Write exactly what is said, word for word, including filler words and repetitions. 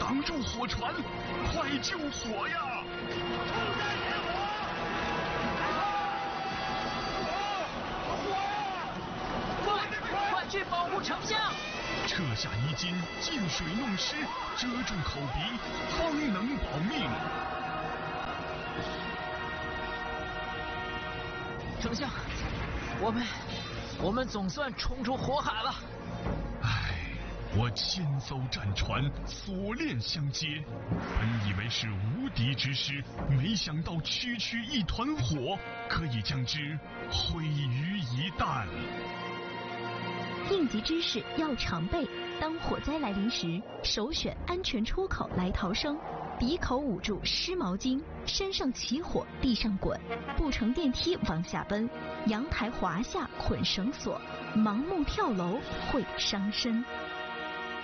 挡住火船，快救火呀！ 冲战野火！火！火呀！ 快快去保护丞相！ 撤下衣襟，进水弄湿，遮住口鼻，方能保命。 丞相，我们我们总算冲出火海了。 唉，我千艘战船锁链相接，本以为是无敌之师，没想到区区一团火可以将之毁于一旦。 应急之事要常备，当火灾来临时，首选安全出口来逃生。鼻口捂住湿毛巾，身上起火地上滚，不乘电梯往下奔，阳台滑下捆绳索，盲目跳楼会伤身。